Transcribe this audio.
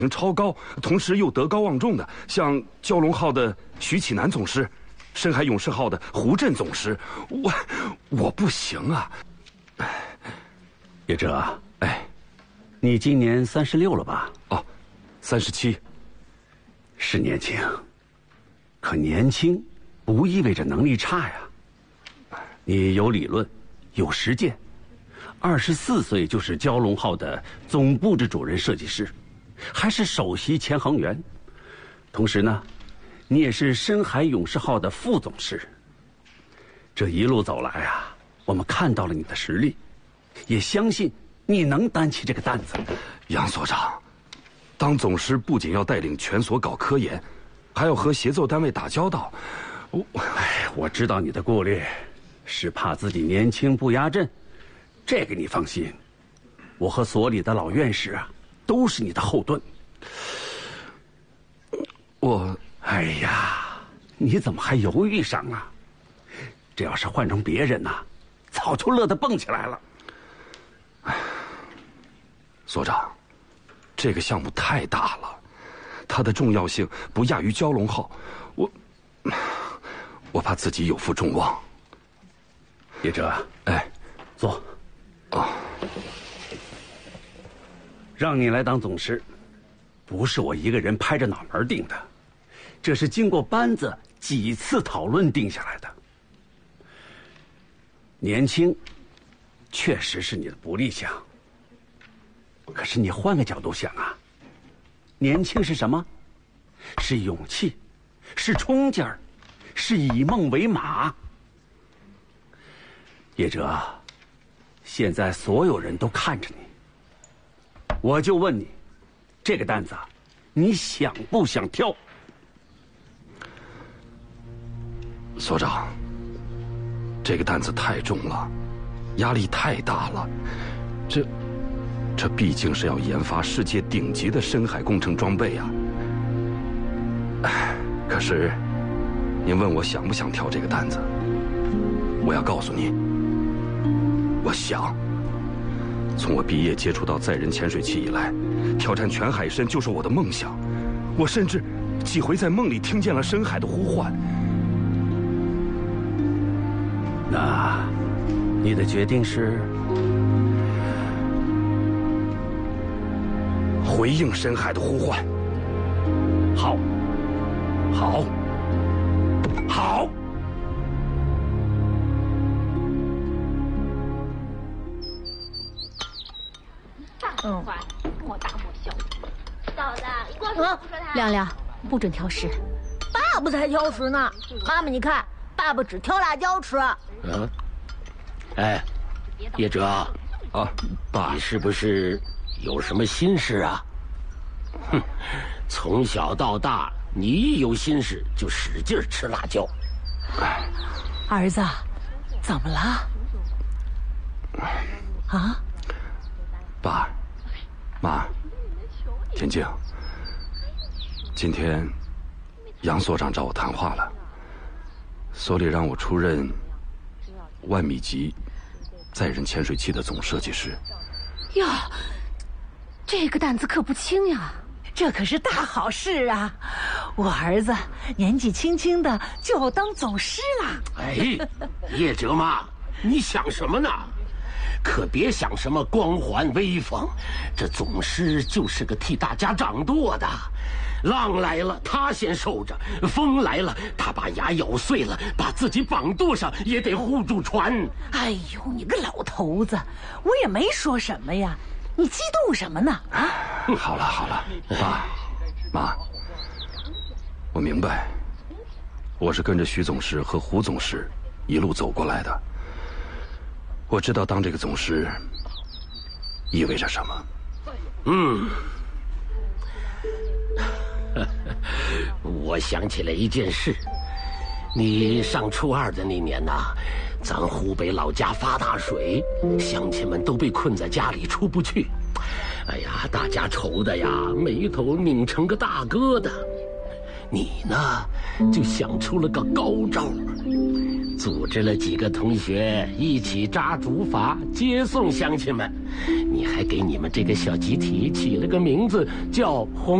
超高，同时又德高望重的，像蛟龙号的徐启南总师，深海勇士号的胡震总师，我不行啊！ 叶哲，哎，你今年36了吧？ 哦，37。 是年轻，可年轻不意味着能力差呀。你有理论，有实践，24岁就是蛟龙号的总布置主任设计师。还是首席潜航员，同时呢，你也是深海勇士号的副总师。这一路走来啊，我们看到了你的实力，也相信你能担起这个担子。 杨所长，当总师不仅要带领全所搞科研，还要和协奏单位打交道。 我知道你的顾虑，是怕自己年轻不压阵，这个你放心，我和所里的老院士啊，都是你的后盾。哎呀，你怎么还犹豫上啊？这要是换成别人呐，早就乐得蹦起来了。 所长，这个项目太大了，它的重要性不亚于蛟龙号，我怕自己有负众望。 叶哲，哎，坐。让你来当总师，不是我一个人拍着脑门定的，这是经过班子几次讨论定下来的。年轻，确实是你的不利项。可是你换个角度想啊，年轻是什么？是勇气，是冲劲儿，是以梦为马。叶哲，现在所有人都看着你。我就问你，这个担子，你想不想挑？ 所长，这个担子太重了，压力太大了。这毕竟是要研发世界顶级的深海工程装备啊。可是，您问我想不想挑这个担子？我要告诉你，我想。从我毕业接触到载人潜水器以来，挑战全海深就是我的梦想。我甚至几回在梦里听见了深海的呼唤。 那，你的决定是？ 回应深海的呼唤。 好，好，好。 莫大莫小。嫂子，你光说不说他。 亮亮，不准挑食。 爸爸才挑食呢。妈妈，你看，爸爸只挑辣椒吃。 哎，叶哲啊， 爸， 你是不是有什么心事啊？哼，从小到大，你一有心事就使劲吃辣椒。 儿子，怎么了？啊？ 爸，妈，田静，今天杨所长找我谈话了，所里让我出任万米级载人潜水器的总设计师。 哟，这个担子可不轻呀！ 这可是大好事啊！我儿子年纪轻轻的就要当总师了。 哎，叶哲妈，你想什么呢？可别想什么光环威风，这总师就是个替大家掌舵的。浪来了他先受着，风来了他把牙咬碎了，把自己绑舵上也得护住船。 哎呦，你个老头子，我也没说什么呀，你激动什么呢？啊！ 好了好了，爸妈，我明白，我是跟着徐总师和胡总师一路走过来的。我知道当这个总师意味着什么。 我想起来一件事，你上初2的那年呐，咱湖北老家发大水，乡亲们都被困在家里出不去。哎呀，大家愁的呀，眉头拧成个大疙瘩。你呢，就想出了个高招， 组织了几个同学一起扎竹筏接送乡亲们。你还给你们这个小集体起了个名字，叫红